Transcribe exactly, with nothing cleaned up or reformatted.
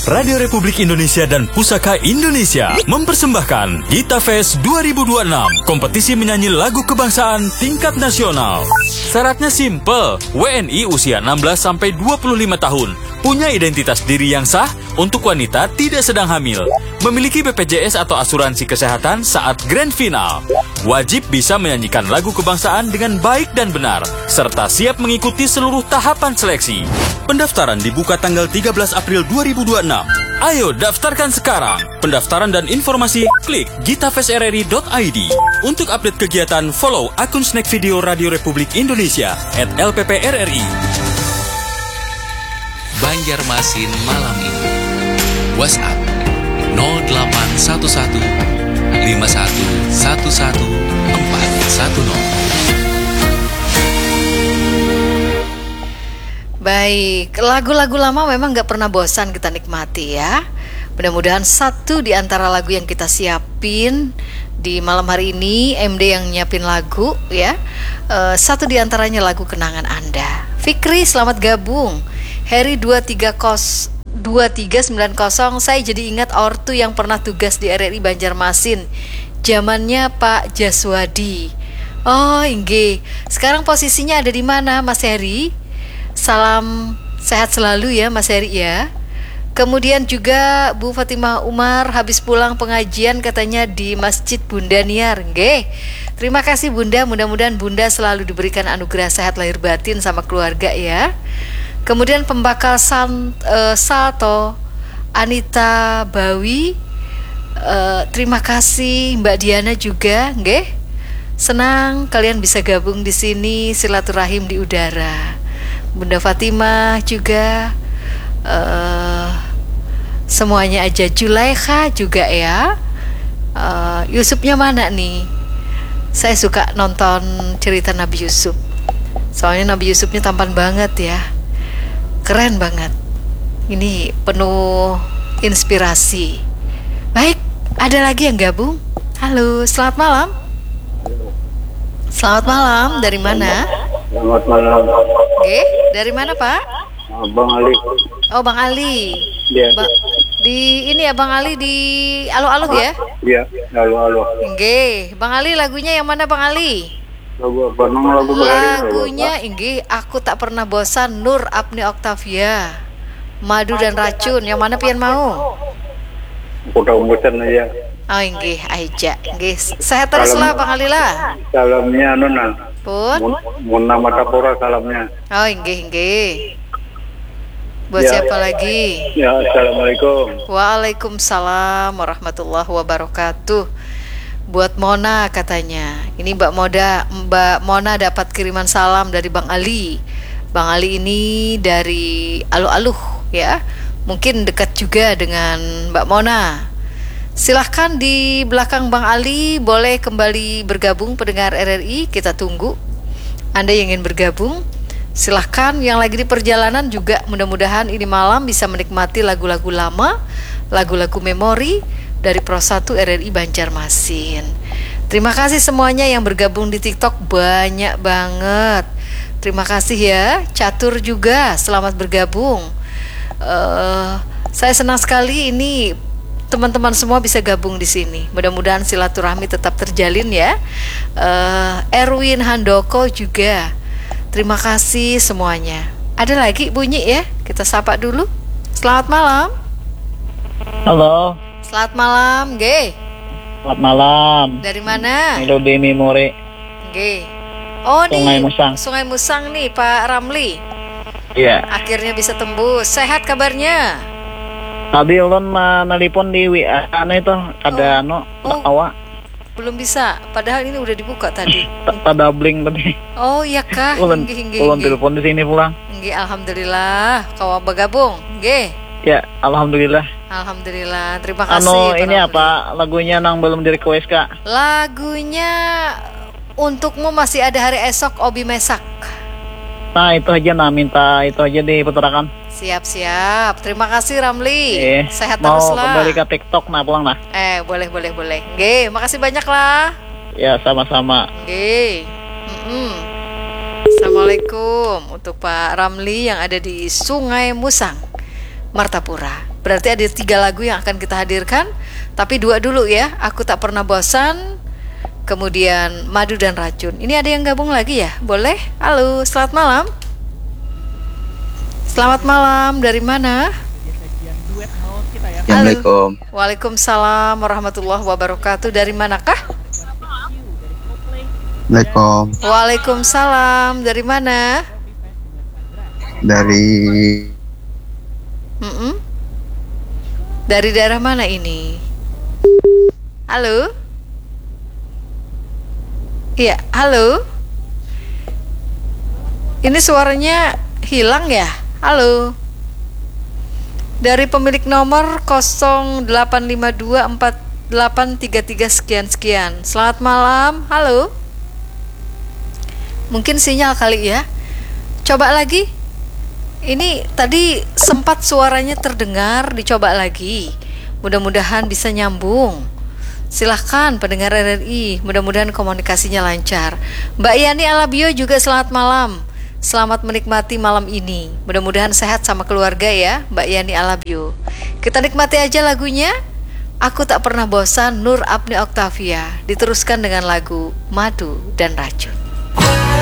Radio Republik Indonesia dan Pusaka Indonesia mempersembahkan Gita Fest dua ribu dua puluh enam, kompetisi menyanyi lagu kebangsaan tingkat nasional. Syaratnya simple, W N I usia enam belas sampai dua puluh lima tahun, punya identitas diri yang sah, untuk wanita tidak sedang hamil, memiliki B P J S atau asuransi kesehatan saat grand final, wajib bisa menyanyikan lagu kebangsaan dengan baik dan benar, serta siap mengikuti seluruh tahapan seleksi. Pendaftaran dibuka tanggal tiga belas April dua ribu dua puluh enam. Ayo daftarkan sekarang. Pendaftaran dan informasi klik gitafestrri dot i d. Untuk update kegiatan, follow akun Snack Video Radio Republik Indonesia at L P P R R I. Banjarmasin malam ini. WhatsApp nol delapan satu satu lima satu satu satu empat satu nol. Baik, lagu-lagu lama memang gak pernah bosan kita nikmati ya. Mudah-mudahan satu di antara lagu yang kita siapin di malam hari ini, M D yang nyiapin lagu ya, uh, satu di antaranya lagu kenangan Anda. Fikri, selamat gabung. Harry dua tiga sembilan nol, saya jadi ingat ortu yang pernah tugas di R R I Banjarmasin, zamannya Pak Jaswadi. Oh, inge. Sekarang posisinya ada di mana, Mas Harry? Salam sehat selalu ya Mas Heri ya. Kemudian juga Bu Fatimah Umar habis pulang pengajian katanya di Masjid Bunda Niar. Nggih. Terima kasih Bunda, mudah-mudahan Bunda selalu diberikan anugerah sehat lahir batin sama keluarga ya. Kemudian pembakal san, uh, Salto Anita Bawi, uh, terima kasih Mbak Diana juga, nggih. Senang kalian bisa gabung di sini, silaturahim di udara. Bunda Fatimah juga, uh, semuanya aja. Julaikha juga ya. uh, Yusufnya mana nih? Saya suka nonton cerita Nabi Yusuf, soalnya Nabi Yusufnya tampan banget ya, keren banget. Ini penuh inspirasi. Baik, ada lagi yang gabung. Halo, selamat malam. Selamat malam, dari mana? Selamat malam. Oke, dari mana Pak? Bang Ali. Oh, Bang Ali. Iya. Ba- di ini ya Bang Ali di Alo-Alo ya? Iya, halo-halo. Oke, Bang Ali lagunya yang mana Bang Ali? Lagu apa? Nang lagu Lagunya Inggi, Aku Tak Pernah Bosan, Nur Apni Octavia. Madu dan Racun, yang mana pian mau? Udah umbusan aja. Oh Inggi, aja. Inggi, sehat terus lah Bang Ali lah. Salamnya Nona. Pun? Muna Matapura salamnya. Oh Inggi, Inggi. Buat Ya. siapa lagi? Ya, assalamualaikum. Waalaikumsalam warahmatullahi wabarakatuh. Buat Mona katanya. Ini Mbak Moda, Mbak Mona dapat kiriman salam dari Bang Ali. Bang Ali ini dari Aluh-Aluh ya. Mungkin dekat juga dengan Mbak Mona. Silahkan di belakang Bang Ali, boleh kembali bergabung pendengar R R I, kita tunggu. Anda yang ingin bergabung, silahkan. Yang lagi di perjalanan juga mudah-mudahan ini malam bisa menikmati lagu-lagu lama, lagu-lagu memori dari Pro satu R R I Banjarmasin. Terima kasih semuanya yang bergabung di TikTok, banyak banget. Terima kasih ya, Catur juga selamat bergabung. uh, Saya senang sekali ini teman-teman semua bisa gabung di sini. Mudah-mudahan silaturahmi tetap terjalin ya. uh, Erwin Handoko juga, terima kasih semuanya. Ada lagi bunyi ya, kita sapa dulu. Selamat malam. Halo. Selamat malam, G. Selamat malam. Dari mana? Melodi Memori. G. Oh, Sungai nih Musang. Sungai Musang nih Pak Ramli. Iya. Akhirnya bisa tembus. Sehat kabarnya? Tadi ulun menelpon di W A anu itu ada anu Oh. awak Belum bisa. Padahal ini udah dibuka tadi. pada bling tadi. Oh iya kah? Ulun Hinggi, hinggi, ulun hinggi. telepon di sini pulang. Hinggi, alhamdulillah. Kau bergabung, G. Ya, alhamdulillah. Alhamdulillah. Terima kasih. Anu Pak ini Ramli. apa lagunya nang belum di request Kak? Lagunya Untukmu Masih Ada Hari Esok, Obi Mesak. Nah, itu aja nah minta itu aja diputarkan. Siap-siap. Terima kasih Ramli. Eh, Sehat mau terus lah. kembali ke TikTok nah pulang nah. Eh, boleh boleh boleh. Nggih, makasih banyak lah. Ya, sama-sama. Nggih. Mm-mm. Assalamualaikum untuk Pak Ramli yang ada di Sungai Musang, Martapura. Berarti ada tiga lagu yang akan kita hadirkan. Tapi dua dulu ya, Aku Tak Pernah Bosan, kemudian Madu dan Racun. Ini ada yang gabung lagi ya? Boleh? Halo, selamat malam. Selamat malam, dari mana? Assalamualaikum. Halo. Waalaikumsalam warahmatullahi wabarakatuh. Dari manakah? Assalamualaikum. Waalaikumsalam. Dari mana? Dari Mm-mm. Dari daerah mana ini? Halo? Iya, halo? Ini suaranya hilang ya? Halo? Dari pemilik nomor nol delapan lima dua empat delapan tiga tiga sekian sekian. Selamat malam. Halo? Mungkin sinyal kali ya. Coba lagi. Ini tadi sempat suaranya terdengar, dicoba lagi. Mudah-mudahan bisa nyambung. Silahkan pendengar R R I, mudah-mudahan komunikasinya lancar. Mbak Yani Alabio juga selamat malam. Selamat menikmati malam ini. Mudah-mudahan sehat sama keluarga ya, Mbak Yani Alabio. Kita nikmati aja lagunya. Aku Tak Pernah Bosan, Nur Apni Octavia. Diteruskan dengan lagu Madu dan Racun.